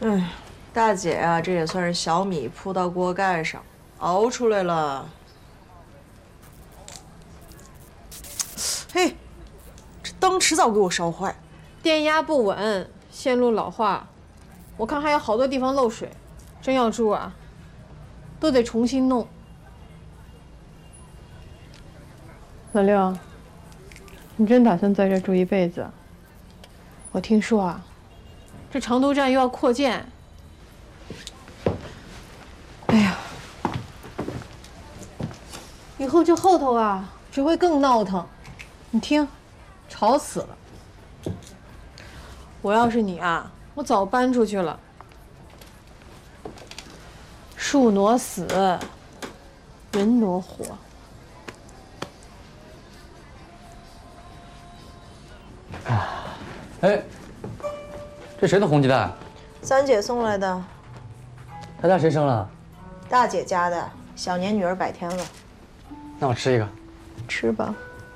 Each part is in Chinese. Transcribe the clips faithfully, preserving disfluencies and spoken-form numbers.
哎，大姐啊，这也算是小米铺到锅盖上，熬出来了。嘿，这灯迟早给我烧坏。 电压不稳，线路老化，我看还有好多地方漏水，真要住啊，都得重新弄。老六，你真打算在这住一辈子？我听说啊，这长途站又要扩建。哎呀，以后这后头啊，只会更闹腾。你听，吵死了。我要是你啊，我早搬出去了。树挪死，人挪活。 哎，这谁的红鸡蛋？ 三姐送来的。 他家谁生了？ 大姐家的，小年女儿百天了。 那我吃一个。 吃吧。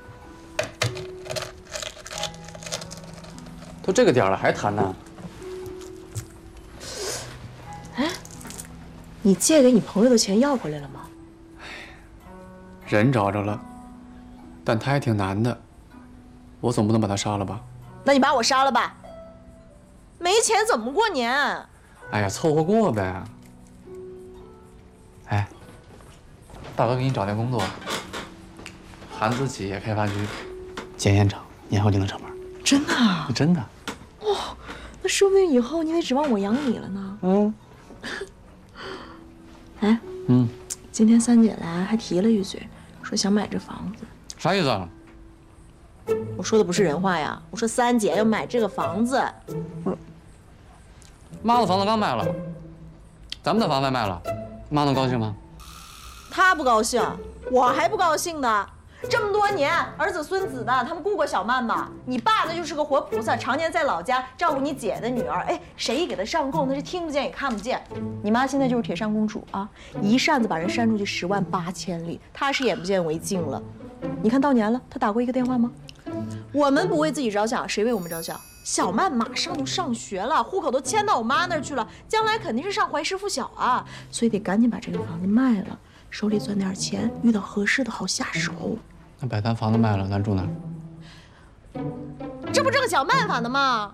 都这个点了还谈呢？ 哎，你借给你朋友的钱要回来了吗？ 人找着了，但他还挺难的，我总不能把他杀了吧？ 那你把我杀了吧。没钱怎么过年？ 哎呀，凑合过呗。哎，大哥给你找那工作，韩资企业开发局检验厂，年后就能上班。 真的啊？ 真的。 哇、哦，那说不定以后你得指望我养你了呢。 嗯。 哎， 嗯， 今天三姐来还提了一嘴，说想买这房子。 啥意思啊？ 我说的不是人话呀，我说三姐要买这个房子。 不是，妈的房子刚卖了，咱们的房子卖了，妈能高兴吗？ 她不高兴，我还不高兴呢。这么多年，儿子孙子的，他们顾过小曼吗？你爸那就是个活菩萨，常年在老家照顾你姐的女儿。哎，谁给他上供，他是听不见也看不见。你妈现在就是铁扇公主啊，一扇子把人扇出去十万八千里，她是眼不见为净了。你看到年了，她打过一个电话吗？我们不为自己着想，谁为我们着想？小曼马上就上学了，户口都迁到我妈那儿去了，将来肯定是上怀师附小啊，所以得赶紧把这个房子卖了，手里攥点钱，遇到合适的好下手。 那把咱房子卖了，咱住哪儿？ 这不正想办法呢吗？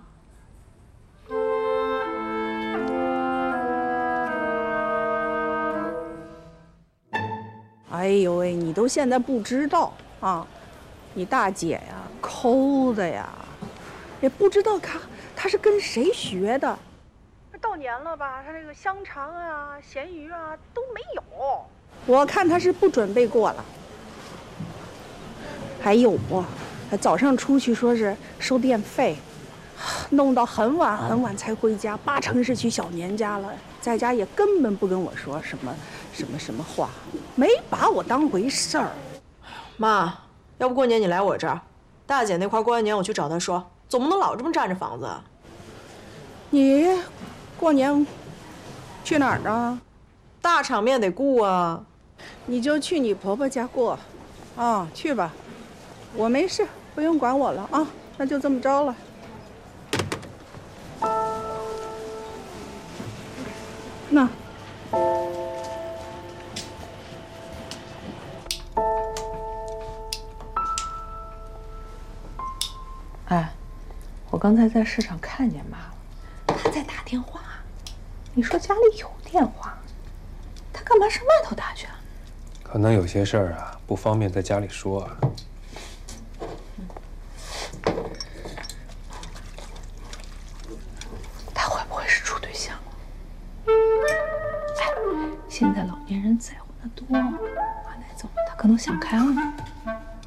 哎呦喂，你都现在不知道啊？你大姐呀，抠的呀，也不知道她她是跟谁学的。到年了吧，她那个香肠啊、咸鱼啊都没有，我看她是不准备过了。还有啊，早上出去说是收电费，弄到很晚很晚才回家，八成是去小年家了，在家也根本不跟我说什么什么什么话，没把我当回事儿。 妈，要不过年你来我这儿，大姐那块过完年我去找她说，总不能老这么占着房子。 你过年去哪儿呢？ 大场面得顾啊。 你就去你婆婆家过，啊，去吧。我没事，不用管我了啊，那就这么着了。那， 哎，我刚才在市场看见妈了，她在打电话。你说家里有电话，她干嘛上外头打去啊？ 可能有些事儿啊，不方便在家里说啊。 现在老年人再婚的多，马奶总他可能想开了呢。